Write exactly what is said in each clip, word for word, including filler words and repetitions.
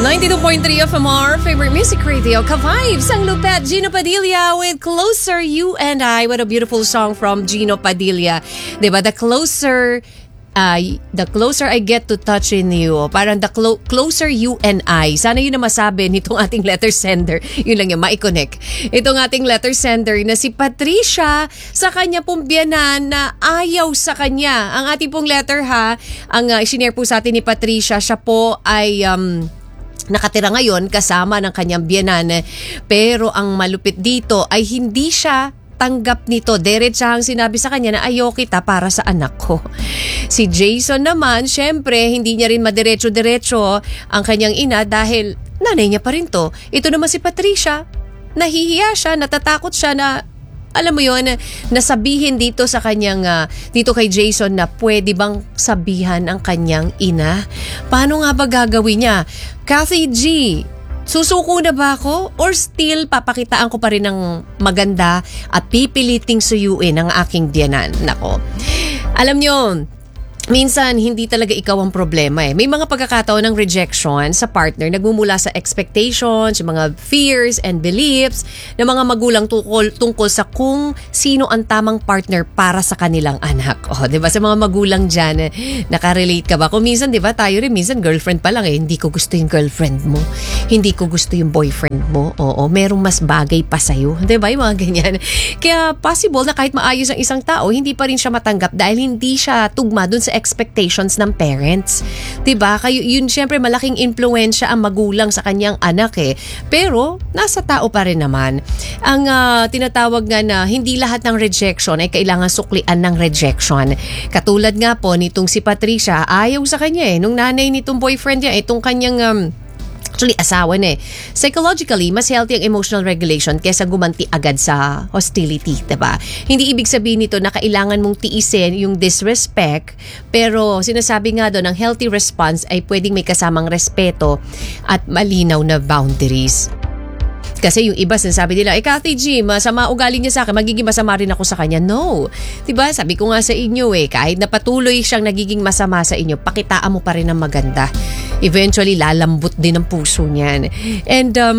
ninety-two point three F M R, favorite music radio, Ka-Vibes, ang Lupet, Gino Padilla with Closer, You and I. What a beautiful song from Gino Padilla. Diba? The closer, uh, the closer I get to touch in you. Parang the clo- closer you and I. Sana yun na masabi nitong ating letter sender. Yun lang yun, ma-connect. Itong ating letter sender na si Patricia sa kanya pong biyanan na ayaw sa kanya. Ang ating pong letter ha, ang uh, isinare po sa atin ni Patricia, siya po ay... Um, nakatira ngayon kasama ng kanyang biyenan, pero ang malupit dito ay hindi siya tanggap nito. Diretsahang sinabi sa kanya na ayaw kita para sa anak ko. Si Jason naman, syempre, hindi niya rin madiretso-diretso ang kanyang ina dahil nanay niya pa rin to. Ito naman si Patricia, nahihiya siya, natatakot siya na alam mo yon, nasabihin dito sa kanyang, uh, dito kay Jason na pwede bang sabihan ang kanyang ina? Paano nga ba gagawin niya? Kathy G, susuko na ba ako? Or still papakitaan ko pa rin ng maganda at pipiliting suyuin ang aking biyanan? Nako, alam niyo, minsan, hindi talaga ikaw ang problema eh. May mga pagkakataon ng rejection sa partner nagmumula sa expectations, yung mga fears and beliefs ng mga magulang tungkol, tungkol sa kung sino ang tamang partner para sa kanilang anak. O, di ba? Sa mga magulang dyan, nakarelate ka ba? Kung minsan, di ba, tayo rin, minsan girlfriend pa lang eh. Hindi ko gusto yung girlfriend mo. Hindi ko gusto yung boyfriend mo. Oo, merong mas bagay pa sa'yo. Di ba? Yung mga ganyan. Kaya possible na kahit maayos ang isang tao, hindi pa rin siya matanggap dahil hindi siya tugma dun sa expectations ng parents. 'Di ba? Kayo yun, syempre malaking impluwensya ang magulang sa kanyang anak eh. Pero nasa tao pa rin naman. Ang uh, tinatawag nga na hindi lahat ng rejection ay kailangan suklian ng rejection. Katulad nga po nitong si Patricia, ayaw sa kanya eh. Nung nanay nitong boyfriend niya, itong kanyang um, actually, asawa na eh. Psychologically, mas healthy ang emotional regulation kesa gumanti agad sa hostility, diba? Hindi ibig sabihin nito na kailangan mong tiisin yung disrespect, pero sinasabi nga doon, ang healthy response ay pwedeng may kasamang respeto at malinaw na boundaries. Kasi yung iba sinasabi nila, eh Kathy G, masama ugali niya sa akin, magiging masama rin ako sa kanya. No. Diba? Sabi ko nga sa inyo eh, kahit na patuloy siyang nagiging masama sa inyo, pakitaan mo pa rin ng maganda. Eventually, lalambot din ang puso niyan. And, um,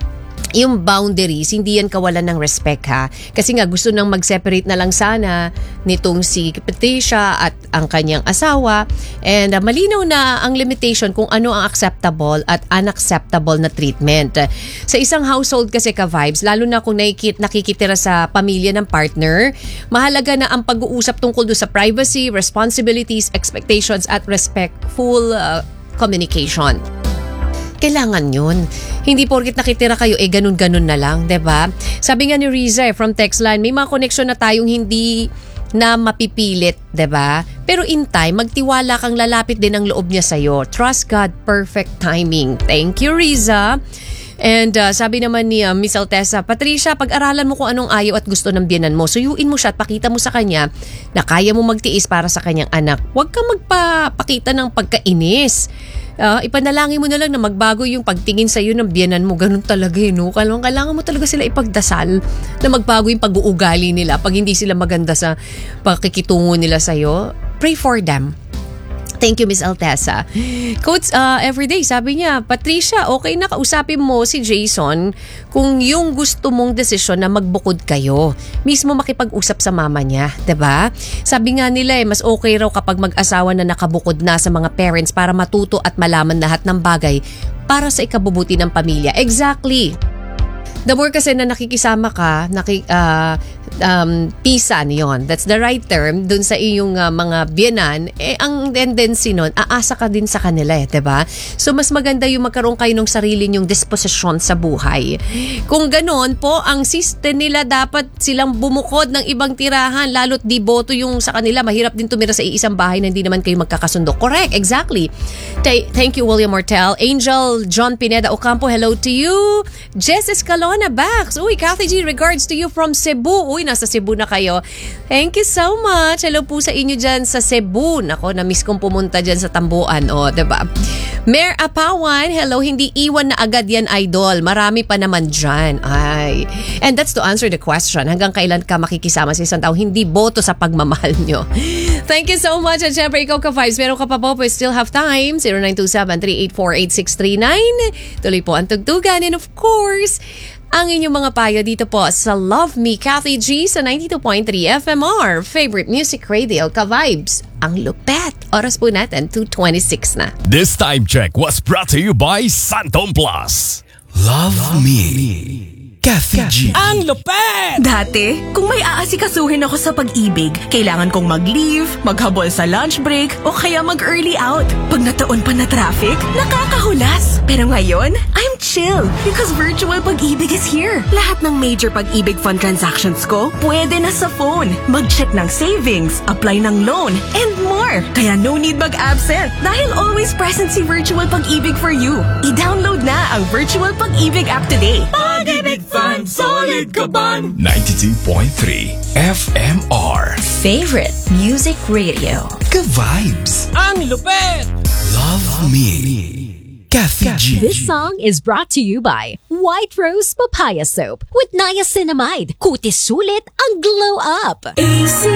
yung boundaries, hindi yan kawalan ng respect ha. Kasi nga gusto nang mag-separate na lang sana nitong si Patricia at ang kanyang asawa. And uh, malinaw na ang limitation kung ano ang acceptable at unacceptable na treatment. Sa isang household kasi Ka-Vibes, lalo na kung nakikit, nakikitira sa pamilya ng partner, mahalaga na ang pag-uusap tungkol do sa privacy, responsibilities, expectations at respectful uh, communication. Kailangan yun. Hindi porkit nakitira kayo, eh ganun-ganun na lang, diba? Sabi nga ni Riza eh, from text line, may mga connection na tayong hindi na mapipilit, diba? Pero in time, magtiwala kang lalapit din ang loob niya sa'yo. Trust God, perfect timing. Thank you, Riza. And uh, sabi naman ni uh, Miss Altesa, Patricia, pag-aralan mo kung anong ayaw at gusto ng biyanan mo. Suyuin mo siya at pakita mo sa kanya na kaya mo magtiis para sa kanyang anak. Huwag kang magpapakita ng pagkainis. Uh, ipanalangin mo na lang na magbago yung pagtingin sa iyo ng biyanan mo. Ganun talaga yun, no? Kailangan, kailangan mo talaga sila ipagdasal na magbago yung pag-uugali nila pag hindi sila maganda sa pakikitungo nila sa iyo. Pray for them. Thank you, Miss Altesa. Coach, uh, everyday, sabi niya, Patricia, okay na kausapin mo si Jason kung yung gusto mong desisyon na magbukod kayo. Mismo makipag-usap sa mama niya, diba? Sabi nga nila eh, mas okay raw kapag mag-asawa na nakabukod na sa mga parents para matuto at malaman lahat ng bagay para sa ikabubuti ng pamilya. Exactly. The more kasi na nakikisama ka, naki, uh, um, pisan yon, that's the right term, dun sa iyong uh, mga biyanan, eh ang tendency nun, aasa ka din sa kanila eh, diba? So mas maganda yung magkaroon kayo ng sarili nyong disposisyon sa buhay. Kung ganon po, ang system nila dapat silang bumukod ng ibang tirahan, lalo't di boto yung sa kanila, mahirap din tumira sa iisang bahay na hindi naman kayo magkakasundo. Correct, exactly. T- thank you, William Mortel. Angel John Pineda Ocampo, hello to you. Jess Escalona Bax. Uy, Kathy G, regards to you from Cebu. Uy, nasa Cebu na kayo. Thank you so much. Hello po sa inyo dyan sa Cebu. Nako, na-miss kong pumunta dyan sa Tambuan. O, diba? Mayor Apawan, hello. Hindi iwan na agad yan, idol. Marami pa naman dyan. Ay, buhay. And that's to answer the question, hanggang kailan ka makikisama sa isang tao, hindi boto sa pagmamahal nyo. Thank you so much. At syempre, ikaw ka-vibes, meron ka pa po, we still have time. zero nine two seven, three eight four, eight six three nine. Tuloy po ang tugtugan. And of course, ang inyong mga payo dito po sa Love Me, Kathy G sa ninety-two point three F M R, favorite music radio, ka-vibes. Ang lupet. Oras po natin, two twenty-six na. This time check was brought to you by Santom Plus. Love, Love me. me. Kathy G. Ang lupet! Dati, kung may aasikasuhin ako sa pag-ibig, kailangan kong mag-leave, maghabol sa lunch break, o kaya mag-early out. Pag nataon pa na traffic, nakakahulas. Pero ngayon, I'm chill because virtual pag-ibig is here. Lahat ng major pag-ibig fund transactions ko, pwede na sa phone. Mag-check ng savings, apply ng loan, and more. Kaya no need mag-absent dahil always present si virtual pag-ibig for you. I-download na ang virtual pag-ibig app today. Pag-ibig Fan Solid Kaban ninety-two point three F M R, Favorite Music Radio. ka-vibes. Ang lupet! Love me. Kathy G. This song is brought to you by White Rose Papaya Soap with niacinamide. Kutis sulit ang glow up.